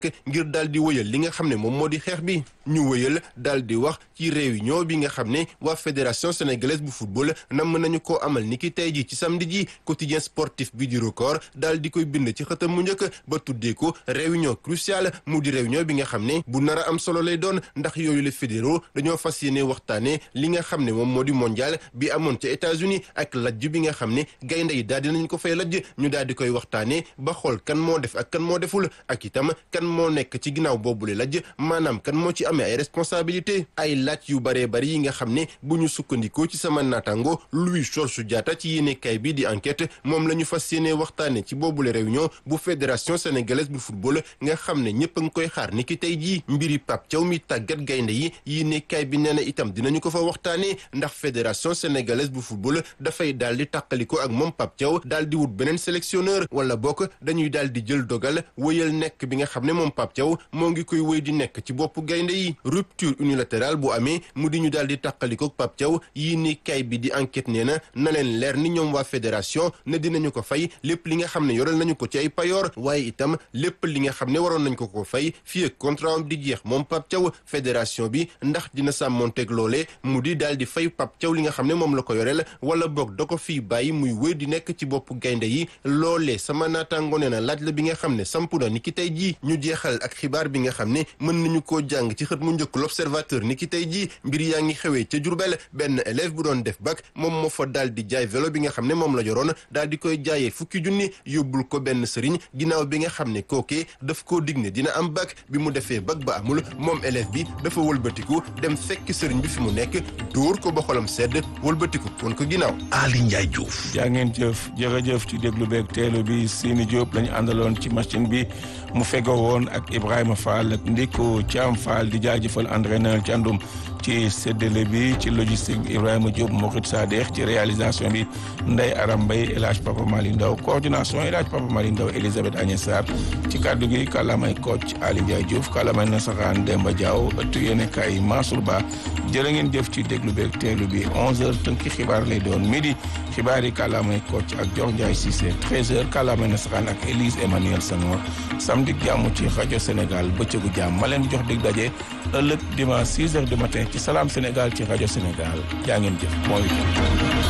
ngir daal di wëyal li nga xam ne moom moo di xeex bi ñu wëyal daal di wax ci réunion bi nga xam ne waa fédération sénégalaise bu football namm nañu koo amal ni ki tey ji ci samedi ji quotidien sportif bi di record daal di koy bind ci xëtam mu njëkk ba tuddee ko réunion cruciale mu di réunion bi nga xam ne bu nar a am solo lay doon ndax yooyu les fédéraux dañoo fas yéene waxtaane li nga xam ne moom moo di mondial bi amoon ca États-Unis ak lajj bi nga xam ne gaynde yi daal dinañ ko fay lajj ñu daal di koy waxtaane ba xool kan moo def ak kan moo deful ak itam kan moo nekk ci ginnaaw boobule lajj maanaam kan moo ci amee ay responsabilité ay laaj yu baree bari yi nga xam ne bu ñu sukkandikoo ci sama naataango Louis Georges Diatta ci yéenekaay bi di enquête moom la ñu fas yéene waxtaane ci boobule réunion bu fédération sénégalaise bu football nga xam ne ñëpp a ngi koy xaar ni ki tey jii mbiri Pape Thiaw mi tàggat gaynde yi yéenekaay bi nee na itam dinañu ko fa waxtaane ndax fédération sénégalaise bu football dafay daal di tàqaliko ak moom Pape Thiaw daal di wut beneen sélectionneur wala bokk dañuy daal di jël dogal wëyal nekk bi nga xam ne moom Pape Thiaw moo ngi koy wëy di nekk ci boppu gaynde yi rupture unilatérale bu amee mu di ñu daal di tàqaliko ak Pape Thiaw yéenekaay bi di enquête nee na leen leer ni ñoom waa fédération ne dinañu ko fay lépp li nga xam ne yoreel nañu ko ci ay payoor waaye itam lépp li nga xam ne waroon nañ ko fay fii ak contrat am di jeex moom Pape Thiaw fédération bi ndax dina sàmmonteeg loolee mu di daal di fay Pape Thiaw li nga xam ne moom la ko yoreel wala boog da ko fii bàyyi muy wéy di nekk ci boppu gaynde yi loolee sama naataango nee na laaj la bi nga xam ne sampu na ni ki tey jii ñu jeexal ak xibaar bi nga xam ne mën nañu koo jàng ci xët mu njëkk l'observateur ni ki tey jii mbir yaa ngi xewee ca Jurbel benn élève bu doon def bac moom moo fa daal di jaay vélo bi nga xam ne moom la yoroon daal di koy jaayee fukki junni yóbbul ko benn sëriñ ginnaaw bi nga xam ne kookee daf koo dig ne dina am bac bi mu defee bac ba amul moom élève bi dafa wëlbatiku dem fekk sëriñ bi fi mu nekk dóor ko ba xolam sedd wëlbatiku woon ko ginnaaw. Ali Ndiaye Diouf. jaa ngeen jëf jërëjëf ci déglu beeg teelu bi Sini Diop lañu àndaloon ci machine bi mu fegoo woon ak Ibrahima Fall ak Ndiko Thiam Fall di jaajëfal entraîneur ci àndum ci séddale bi ci logistique bi Ibrahima Diop Mokhit Sadekh ci réalisation bi Ndeye Aram Mbaye El Hadj Papa Mali Ndaw coordination El Hadj Papa Mali Ndaw Elisabeth Agnès Sarr ci kàddu gi kàllaamay coach Ali Ndiaye Diouf kàllaamay nasaraan Demba Diaw ëttu yéenekaay Mansour Ba jërë ngeen jëf ci déglu beeg teelu bi 11h tënki xibaar lay doon midi xibaar yi kàllaamay coach ak Dior Ndiaye Cissé 13h kàllaamay nasaraan ak Élise Emmanuel Senghor samedi jàmm ci rajo Sénégal bëccëgu jàmm ma leen jox dig daje ëllëg dimanche 6h du matin ci Salam Sénégal ci rajo Sénégal jaa ngeen jëf mooy